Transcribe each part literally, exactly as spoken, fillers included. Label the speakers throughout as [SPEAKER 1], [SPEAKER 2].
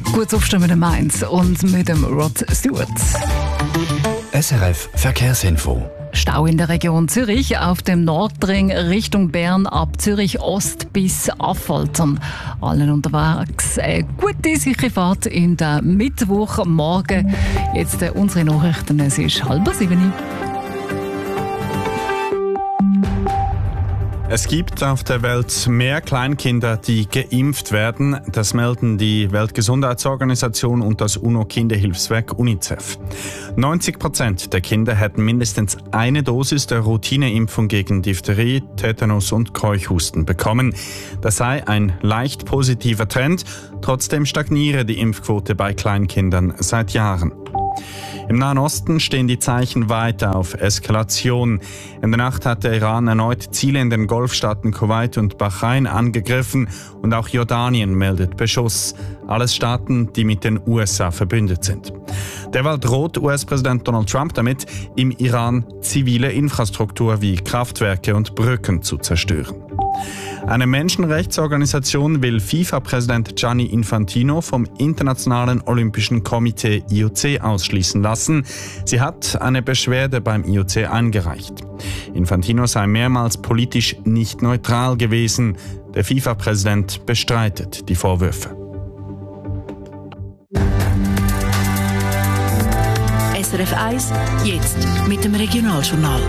[SPEAKER 1] Gut aufstehen mit dem Mainz und mit dem Rod Stewart.
[SPEAKER 2] S R F Verkehrsinfo.
[SPEAKER 1] Stau in der Region Zürich auf dem Nordring Richtung Bern ab Zürich Ost bis Affoltern. Allen unterwegs eine gute, sichere Fahrt in der Mittwochmorgen. Jetzt äh, unsere Nachrichten, es ist halb sieben.
[SPEAKER 3] Es gibt auf der Welt mehr Kleinkinder, die geimpft werden. Das melden die Weltgesundheitsorganisation und das UNO-Kinderhilfswerk UNICEF. neunzig Prozent der Kinder hätten mindestens eine Dosis der Routineimpfung gegen Diphtherie, Tetanus und Keuchhusten bekommen. Das sei ein leicht positiver Trend. Trotzdem stagniere die Impfquote bei Kleinkindern seit Jahren. Im Nahen Osten stehen die Zeichen weiter auf Eskalation. In der Nacht hat der Iran erneut Ziele in den Golfstaaten Kuwait und Bahrain angegriffen und auch Jordanien meldet Beschuss. Alles Staaten, die mit den U S A verbündet sind. Derweil droht U S-Präsident Donald Trump damit, im Iran zivile Infrastruktur wie Kraftwerke und Brücken zu zerstören. Eine Menschenrechtsorganisation will FIFA-Präsident Gianni Infantino vom Internationalen Olympischen Komitee I O C ausschließen lassen. Sie hat eine Beschwerde beim I O C eingereicht. Infantino sei mehrmals politisch nicht neutral gewesen. Der FIFA-Präsident bestreitet die Vorwürfe.
[SPEAKER 4] S R F eins, jetzt mit dem Regionaljournal.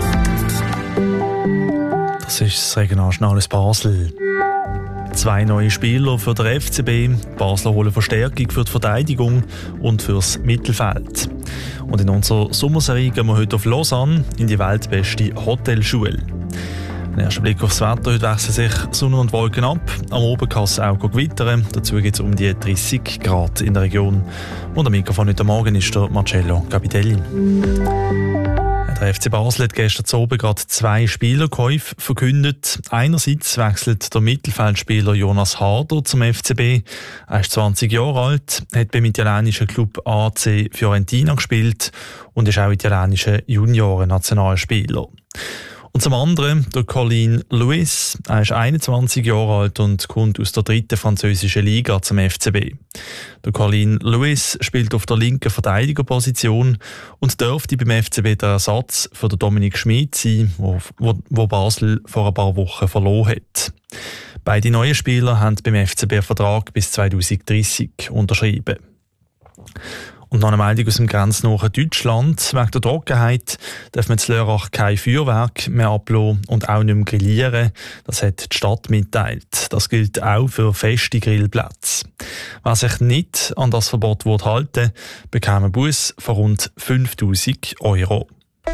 [SPEAKER 5] Das ist das Regionaljournal aus Basel. Zwei neue Spieler für den F C B. Basler holen Verstärkung für die Verteidigung und fürs Mittelfeld. Und in unserer Sommerserie gehen wir heute auf Lausanne in die weltbeste Hotelschule. Ein erster Blick aufs Wetter. Heute wechseln sich Sonne und Wolken ab. Am Abend kann es auch gewittern. Dazu gibt es um die dreißig Grad in der Region. Und am Mikrofon heute Morgen ist der Marcello Capitelli. Der F C Basel hat gestern Abend gerade zwei Spielerkäufe verkündet. Einerseits wechselt der Mittelfeldspieler Jonas Harder zum F C B. Er ist zwanzig Jahre alt, hat beim italienischen Club A C Fiorentina gespielt und ist auch italienischer Junioren-Nationalspieler. Und zum anderen der Colin Lewis. Er ist einundzwanzig Jahre alt und kommt aus der dritten französischen Liga zum F C B. Der Colin Lewis spielt auf der linken Verteidigerposition und dürfte beim F C B der Ersatz für den Dominik Schmid sein, wo, wo, wo Basel vor ein paar Wochen verloren hat. Beide neuen Spieler haben beim F C B einen Vertrag bis zwanzig dreissig unterschrieben. Und noch eine Meldung aus dem grenznahen Deutschland. Wegen der Trockenheit darf man in Lörrach kein Feuerwerk mehr ablassen und auch nicht mehr grillieren. Das hat die Stadt mitteilt. Das gilt auch für feste Grillplätze. Wer sich nicht an das Verbot halten will, bekäme einen Buß von rund fünftausend Euro.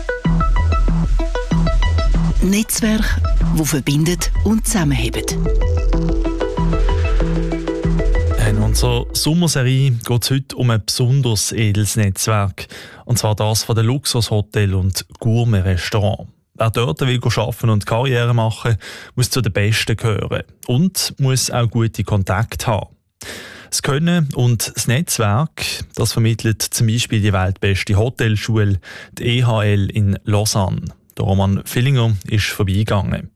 [SPEAKER 4] Netzwerk, das verbindet und zusammenhält.
[SPEAKER 5] In unserer Sommerserie geht es heute um ein besonders edles Netzwerk. Und zwar das von den Luxushotel und Gourmet-Restaurants. Wer dort will arbeiten und Karriere machen, muss zu den Besten gehören. Und muss auch gute Kontakte haben. Das Können und das Netzwerk, das vermittelt zum Beispiel die weltbeste Hotelschule, die E H L in Lausanne. Der Roman Villinger ist vorbeigegangen.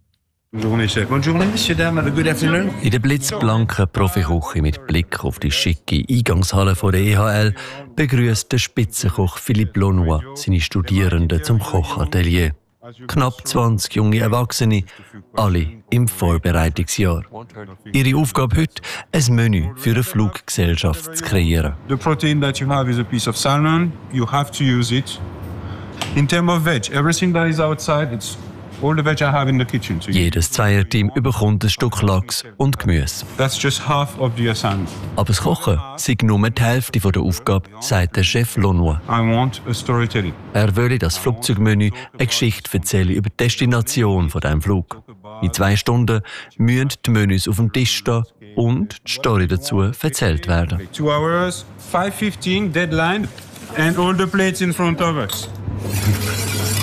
[SPEAKER 6] In der blitzblanken Profiküche mit Blick auf die schicke Eingangshalle von der E H L begrüßt der Spitzenkoch Philippe Launois seine Studierenden zum Kochatelier. Knapp zwanzig junge Erwachsene, alle im Vorbereitungsjahr. Ihre Aufgabe heute, ein Menü für eine Fluggesellschaft zu kreieren.
[SPEAKER 7] The protein that you have is a piece of salmon. You have to use it. In terms of veg, everything that is outside, it's all the veg I have in the kitchen. So
[SPEAKER 6] Jedes Zweierteam bekommt ein Stück Lachs und Gemüse.
[SPEAKER 7] that's just half of the assignment.
[SPEAKER 6] Aber das Kochen sei nur die Hälfte der Aufgabe, sagt der Chef Launois.
[SPEAKER 7] I want a storytelling.
[SPEAKER 6] Er wolle das Flugzeugmenü eine Geschichte erzählen über die Destination von diesem Flug. In zwei Stunden müssen die Menüs auf dem Tisch stehen und die Story dazu erzählt werden.
[SPEAKER 7] Two hours, five fifteen, deadline, and all the plates in front of us.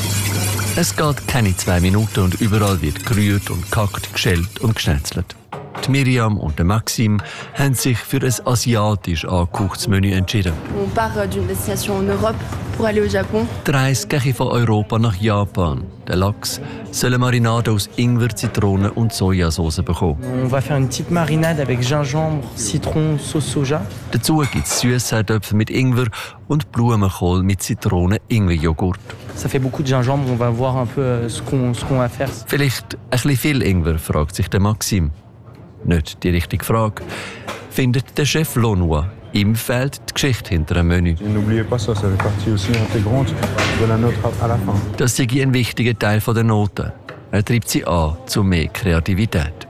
[SPEAKER 6] Es geht keine zwei Minuten und überall wird gerührt und gehackt, geschält und geschnetzelt. Die Miriam und der Maxim haben sich für ein asiatisch angehauchtes Menü entschieden.
[SPEAKER 8] On part d'une destination en Europe pour aller au Japon.
[SPEAKER 6] Die Reise geht von Europa nach Japan. Der Lachs soll eine Marinade aus Ingwer, Zitrone und Sojasauce bekommen.
[SPEAKER 9] On va faire une petite marinade avec gingembre, citron, sauce soja.
[SPEAKER 6] Dazu gibt es Süßseitöpfe mit Ingwer und Blumenkohl mit Zitrone-Ingwer-Joghurt.
[SPEAKER 9] Ça fait beaucoup de gingembre, on va voir un peu ce qu'on, ce qu'on va faire.
[SPEAKER 6] Vielleicht ein bisschen viel Ingwer, fragt sich der Maxim. Nicht die richtige Frage, findet der Chef Launois. Ihm fehlt die Geschichte hinter dem Menü.
[SPEAKER 7] N'oubliez pas ça, ça fait partie aussi intégrante de la note à la fin.
[SPEAKER 6] Das sei ein wichtiger Teil der Noten. Er treibt sie an zu mehr Kreativität.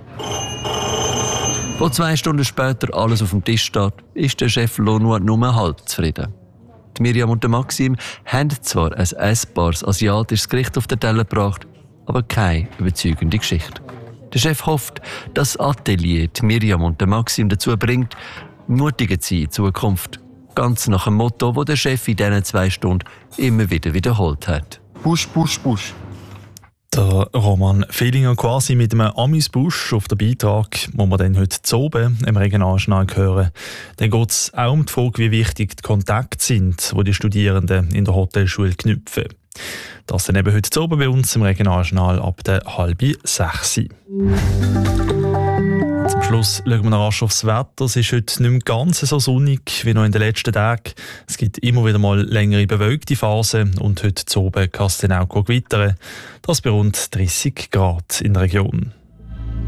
[SPEAKER 6] Wo zwei Stunden später alles auf dem Tisch steht, ist der Chef Launois nur halb zufrieden. Die Miriam und der Maxim haben zwar ein essbares asiatisches Gericht auf den Teller gebracht, aber keine überzeugende Geschichte. Der Chef hofft, dass das Atelier die Miriam und der Maxim dazu bringt, mutiger zu sein in Zukunft. Ganz nach dem Motto, das der Chef in diesen zwei Stunden immer wieder wiederholt hat.
[SPEAKER 7] Push, push, push.
[SPEAKER 5] Der Roman Fehlinger quasi mit einem Amüsbusch auf den Beitrag, wo wir dann heute zu oben im Regionaljournal hören. Dann geht es auch um die Frage, wie wichtig die Kontakte sind, die die Studierenden in der Hotelschule knüpfen. Das dann eben heute zu oben bei uns im Regionaljournal ab der halben sechs. Zum Schluss schauen wir noch rasch aufs Wetter. Es ist heute nicht mehr ganz so sonnig wie noch in den letzten Tagen. Es gibt immer wieder mal längere bewölkte Phasen und heute zu oben kann es dann auch gewittern. Das bei rund dreissig Grad in der Region.